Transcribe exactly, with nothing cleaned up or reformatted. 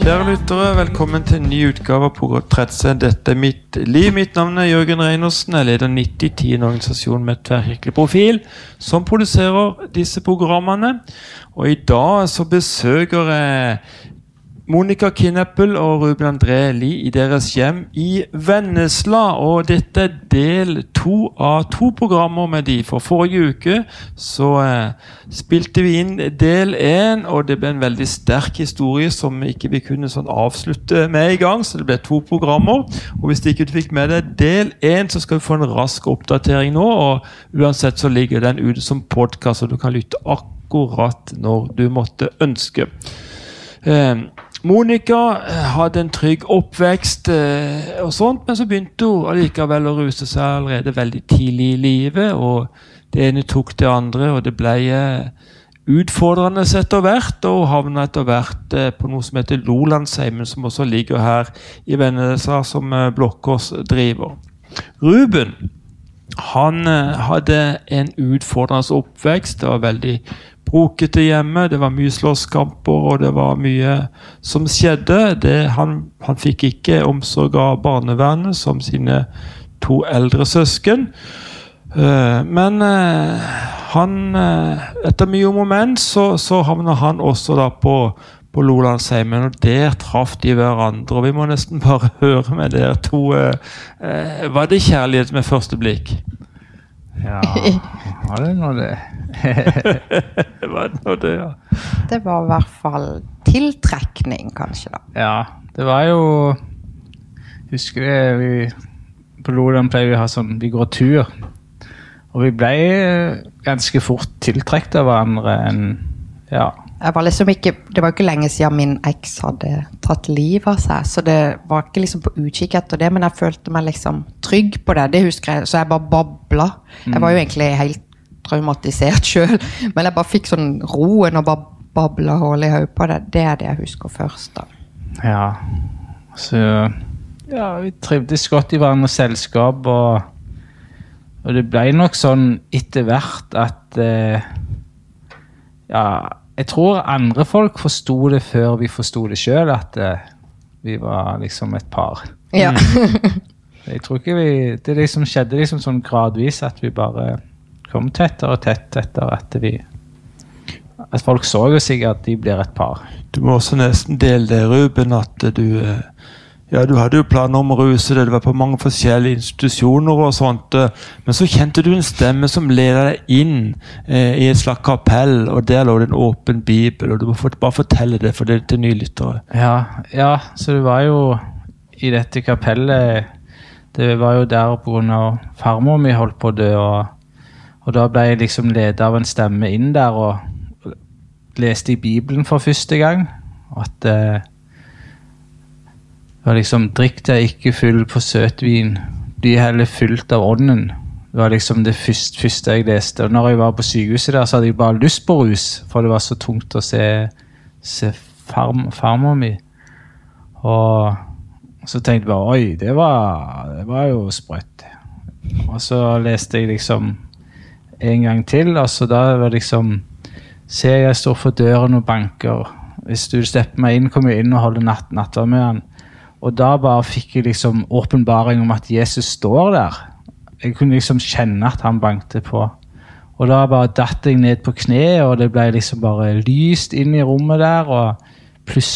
Kjære lyttere, velkommen til en ny utgave av Portrettscenen. Dette er mitt liv. Mitt navn er Jørgen Reinersen. Jeg leder nitti ti, en organisasjon med tverrkirkelig profil, som produserer disse programmene. Og i dag så besøker jeg Monica Kineppel og Ruben André Lie i deres hjem i Vennesla. Og dette er del to av to programmer med de. For forrige uke så eh, spilte vi inn del en, og det ble en veldig sterk historie som ikke vi kunne sånn avslutte med i gang, så det ble to programmer. Og hvis du ikke fikk med deg del en, så skal vi få en rask oppdatering nå, og uansett så ligger den ute som podcast, og du kan lytte akkurat når du måtte ønske. Eh, Monica hadde en trygg oppvekst eh, og sånt, men så begynte hun allikevel å ruse seg allerede veldig tidlig i livet, og det ene tok det andre, og det ble eh, utfordrende etter hvert, og havnet etter hvert eh, på noe som heter Lolandsheimen, som også ligger her i Vennesla, som eh, Blokkås driver. Ruben, han eh, hadde en utfordrende oppvekst, det var veldig brokete hjemme, det var mye slåsskamper, og det var mye som skjedde. Det, han, han fikk ikke omsorg av barnevernet som sine to eldre søsken. Uh, men uh, han, uh, etter mye om og men, så, så havnet han også da på, på Lolandsheimen, og der traff de hverandre. Og vi må nesten bare høre med dere to. Uh, uh, var det kjærlighet med første blikk? Ja, var det noe det? Var det noe det, ja. Det var i hvert fall tiltrekning, kanskje da. Ja, det var jo, husker jeg, vi, på Loland pleier vi å ha sånn, vi går tur, og vi ble ganske fort tiltrekt av hverandre enn, ja. Jeg var liksom ikke, det var ikke lenge siden min eks hadde tatt liv av seg, så det var ikke liksom på utkikk etter det, men jeg følte meg liksom trygg på det, det husker jeg, så jeg bare babla. Jeg var jo egentlig helt traumatisert selv, men jeg bare fikk sånn roen og bare babla hål i høy på det. Det er det jeg husker først da. Ja, så ja, vi trivdes godt i hverandres selskap, og, og det ble nok sånn etter hvert at eh, ja, jeg tror andre folk forstod det før vi forstod det selv, at uh, vi var liksom et par. Ja. Jeg tror ikke vi, det liksom skjedde liksom sånn gradvis at vi bare kom tettere og tett etter at vi, at folk så jo sikkert at de blir et par. Du må også nesten dele det, Ruben, at du, ja, du hadde jo planer om å ruse det, det var på mange forskjellige institusjoner og sånt, men så kjente du en stemme som leder deg inn eh, i et slags kapell, og der lå det en åpen bibel, og du må bare fortelle det for det til nylyttere. Ja, ja, så det var jo i dette kapellet, det var jo der på grunn av farmor mi holdt på å dø, og, og da ble jeg liksom ledet av en stemme inn der, og leste i Bibelen for første gang, og at eh, det var liksom, drikk deg ikke full på søtvin, bli heller fylt av ånden. Det var liksom det første, første jeg leste. Og når jeg var på sykehuset der, så hadde jeg bare lyst på rus, for det var så tungt å se, se farm, farmor mi. Og så tenkte jeg bare, oi, det var, det var jo sprøtt. Og så leste jeg liksom en gang til, og så da var det liksom, se jeg står for døren og banker. Hvis du slipper meg inn, kommer jeg inn og holder natt, natter med han. Og da bare fikk jeg liksom åpenbaring om at Jesus står der. Jeg kunne liksom kjenne at han bankte på. Og da bare datt jeg ned på kne, og det ble liksom bare lyst inn i rommet der, og plutselig